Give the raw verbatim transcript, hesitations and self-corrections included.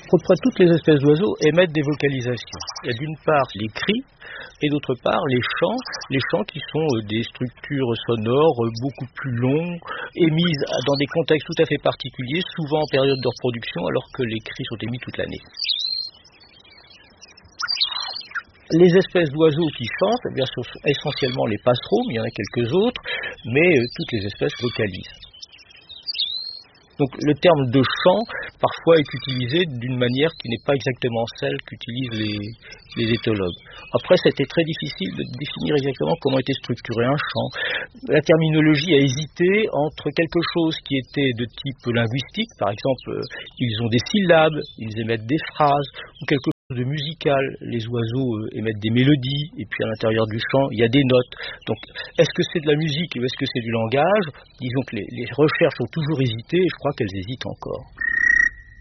peu près toutes les espèces d'oiseaux émettent des vocalisations. Il y a d'une part les cris et d'autre part les chants, les chants qui sont des structures sonores beaucoup plus longues, émises dans des contextes tout à fait particuliers, souvent en période de reproduction, alors que les cris sont émis toute l'année. Les espèces d'oiseaux qui chantent, eh bien, sont essentiellement les passereaux, mais il y en a quelques autres, mais toutes les espèces vocalisent. Donc le terme de chant, parfois, est utilisé d'une manière qui n'est pas exactement celle qu'utilisent les, les éthologues. Après, c'était très difficile de définir exactement comment était structuré un chant. La terminologie a hésité entre quelque chose qui était de type linguistique, par exemple, ils ont des syllabes, ils émettent des phrases, ou quelque chose de musical, les oiseaux émettent des mélodies, et puis à l'intérieur du chant, il y a des notes. Donc, est-ce que c'est de la musique ou est-ce que c'est du langage? Disons que les, les recherches ont toujours hésité, et je crois qu'elles hésitent encore.